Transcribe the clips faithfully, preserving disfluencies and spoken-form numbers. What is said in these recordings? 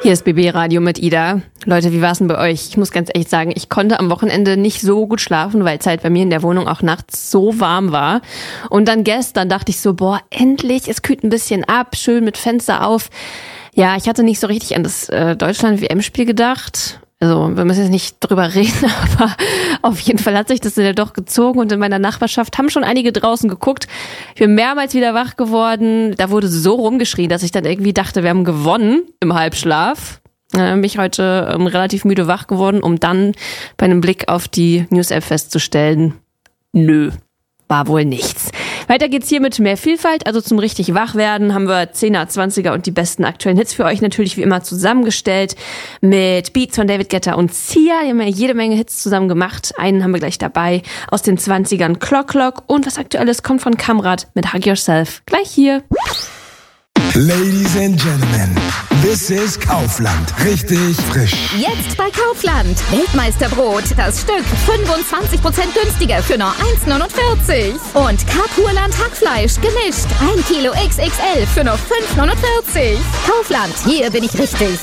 Hier ist B B Radio mit Ida. Leute, wie war's denn bei euch? Ich muss ganz ehrlich sagen, ich konnte am Wochenende nicht so gut schlafen, weil es halt bei mir in der Wohnung auch nachts so warm war. Und dann gestern dachte ich so, boah, endlich, es kühlt ein bisschen ab, schön mit Fenster auf. Ja, ich hatte nicht so richtig an das äh, Deutschland-W M-Spiel gedacht. Also wir müssen jetzt nicht drüber reden, aber auf jeden Fall hat sich das ja doch gezogen und in meiner Nachbarschaft haben schon einige draußen geguckt. Ich bin mehrmals wieder wach geworden. Da wurde so rumgeschrien, dass ich dann irgendwie dachte, wir haben gewonnen im Halbschlaf. Äh, mich heute ähm, relativ müde wach geworden, um dann bei einem Blick auf die News-App festzustellen, nö, war wohl nichts. Weiter geht's hier mit mehr Vielfalt, also zum richtig Wachwerden haben wir zehner, zwanziger und die besten aktuellen Hits für euch natürlich wie immer zusammengestellt mit Beats von David Guetta und Sia. Die haben ja jede Menge Hits zusammen gemacht. Einen haben wir gleich dabei aus den zwanzigern, Clock Clock, und was Aktuelles kommt von Kamrat mit Hug Yourself. Gleich hier. Ladies and Gentlemen, this is Kaufland. Richtig frisch. Jetzt bei Kaufland. Weltmeisterbrot. Das Stück fünfundzwanzig Prozent günstiger für nur eins neunundvierzig. Und Kapurland Hackfleisch gemischt. ein Kilo X X L für nur fünf neunundvierzig. Kaufland, hier bin ich richtig.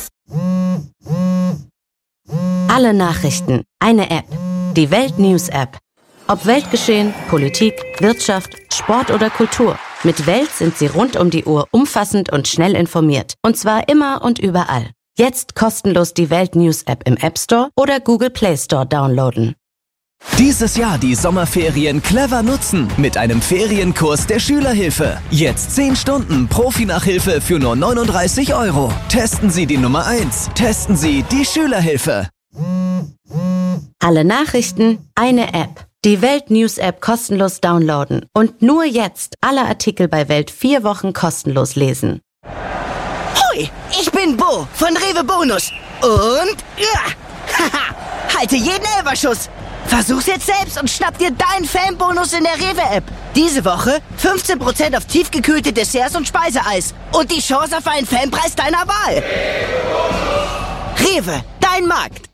Alle Nachrichten. Eine App. Die Welt News App. Ob Weltgeschehen, Politik, Wirtschaft, Sport oder Kultur. Mit Welt sind Sie rund um die Uhr umfassend und schnell informiert. Und zwar immer und überall. Jetzt kostenlos die Welt News App im App Store oder Google Play Store downloaden. Dieses Jahr die Sommerferien clever nutzen mit einem Ferienkurs der Schülerhilfe. Jetzt zehn Stunden Profi-Nachhilfe für nur neununddreißig Euro. Testen Sie die Nummer eins. Testen Sie die Schülerhilfe. Alle Nachrichten, eine App. Die Welt News App kostenlos downloaden und nur jetzt alle Artikel bei Welt vier Wochen kostenlos lesen. Hoi, ich bin Bo von Rewe Bonus und ja, haha, halte jeden Elferschuss. Versuch's jetzt selbst und schnapp dir deinen Fanbonus in der Rewe-App. Diese Woche fünfzehn Prozent auf tiefgekühlte Desserts und Speiseeis und die Chance auf einen Fanpreis deiner Wahl. Rewe, dein Markt.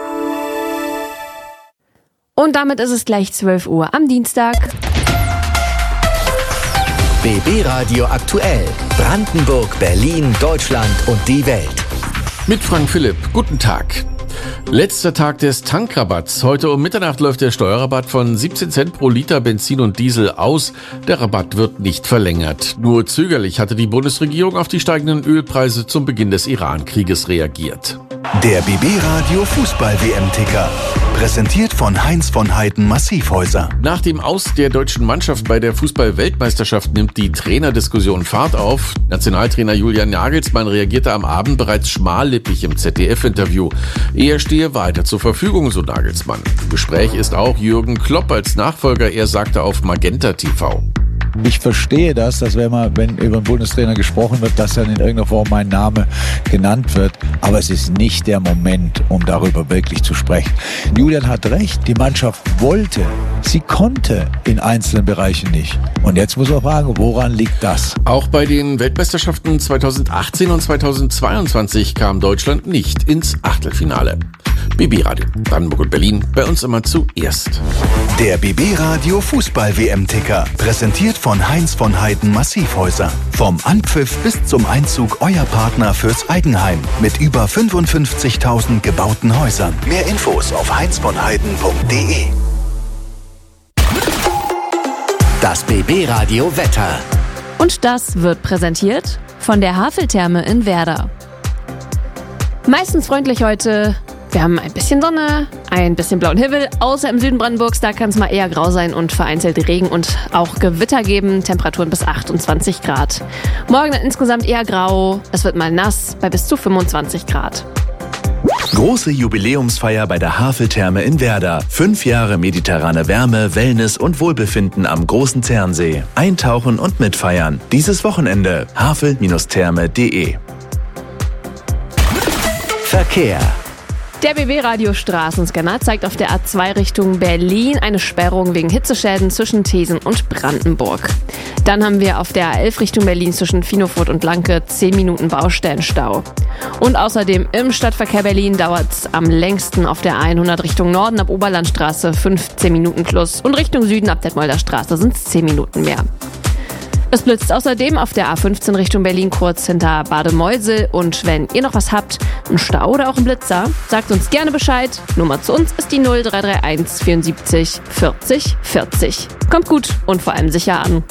Und damit ist es gleich zwölf Uhr am Dienstag. B B Radio aktuell. Brandenburg, Berlin, Deutschland und die Welt. Mit Frank Philipp. Guten Tag. Letzter Tag des Tankrabatts. Heute um Mitternacht läuft der Steuerrabatt von siebzehn Cent pro Liter Benzin und Diesel aus. Der Rabatt wird nicht verlängert. Nur zögerlich hatte die Bundesregierung auf die steigenden Ölpreise zum Beginn des Iran-Krieges reagiert. Der B B Radio Fußball-W M-Ticker. Präsentiert von Heinz von Heiden Massivhäuser. Nach dem Aus der deutschen Mannschaft bei der Fußball-Weltmeisterschaft nimmt die Trainerdiskussion Fahrt auf. Nationaltrainer Julian Nagelsmann reagierte am Abend bereits schmallippig im Z D F-Interview. Er stehe weiter zur Verfügung, so Nagelsmann. Im Gespräch ist auch Jürgen Klopp als Nachfolger. Er sagte auf Magenta T V. Ich verstehe das, dass wenn man, wenn über einen Bundestrainer gesprochen wird, dass dann in irgendeiner Form mein Name genannt wird. Aber es ist nicht der Moment, um darüber wirklich zu sprechen. Julian hat recht, die Mannschaft wollte, sie konnte in einzelnen Bereichen nicht. Und jetzt muss man fragen, woran liegt das? Auch bei den Weltmeisterschaften zweitausendachtzehn und zweitausendzweiundzwanzig kam Deutschland nicht ins Achtelfinale. B B Radio, Brandenburg und Berlin, bei uns immer zuerst. Der B B Radio Fußball-W M-Ticker. Präsentiert von Heinz von Heiden Massivhäuser. Vom Anpfiff bis zum Einzug euer Partner fürs Eigenheim. Mit über fünfundfünfzigtausend gebauten Häusern. Mehr Infos auf heinz von heiden punkt de. Das B B Radio Wetter. Und das wird präsentiert von der Haveltherme in Werder. Meistens freundlich heute. Wir haben ein bisschen Sonne, ein bisschen blauen Himmel, außer im Süden Brandenburgs, da kann es mal eher grau sein und vereinzelt Regen und auch Gewitter geben, Temperaturen bis achtundzwanzig Grad. Morgen dann insgesamt eher grau, es wird mal nass bei bis zu fünfundzwanzig Grad. Große Jubiläumsfeier bei der Haveltherme in Werder. Fünf Jahre mediterrane Wärme, Wellness und Wohlbefinden am Großen Zernsee. Eintauchen und mitfeiern. Dieses Wochenende havel Therme punkt de. Verkehr. Der B B-Radio Straßenscanner zeigt auf der A zwei Richtung Berlin eine Sperrung wegen Hitzeschäden zwischen Thesen und Brandenburg. Dann haben wir auf der A elf Richtung Berlin zwischen Finofurt und Lanke zehn Minuten Baustellenstau. Und außerdem im Stadtverkehr Berlin dauert es am längsten auf der A hundert Richtung Norden ab Oberlandstraße fünfzehn Minuten plus und Richtung Süden ab Detmolder Straße sind es zehn Minuten mehr. Es blitzt außerdem auf der A fünfzehn Richtung Berlin kurz hinter Bade-Meusel. Und wenn ihr noch was habt, einen Stau oder auch einen Blitzer, sagt uns gerne Bescheid. Nummer zu uns ist die null drei drei eins vierundsiebzig vierzig vierzig. Kommt gut und vor allem sicher an.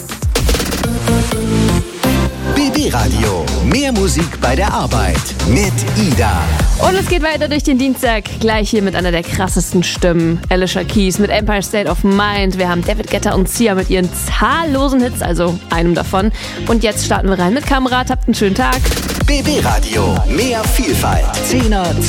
B B Radio. Mehr Musik bei der Arbeit mit Ida. Und es geht weiter durch den Dienstag. Gleich hier mit einer der krassesten Stimmen. Alicia Keys mit Empire State of Mind. Wir haben David Guetta und Sia mit ihren zahllosen Hits, also einem davon. Und jetzt starten wir rein mit Kamerad. Habt einen schönen Tag. B B Radio. Mehr Vielfalt. Zehner